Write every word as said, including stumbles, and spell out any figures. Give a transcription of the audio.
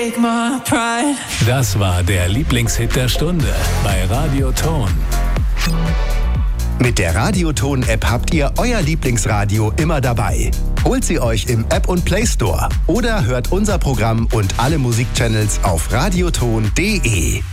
take my pride. Das war der Lieblingshit der Stunde bei Radio Ton. Mit der Radio Ton App habt ihr euer Lieblingsradio immer dabei. Holt sie euch im App und Play Store oder hört unser Programm und alle Musikchannels auf radioton punkt de.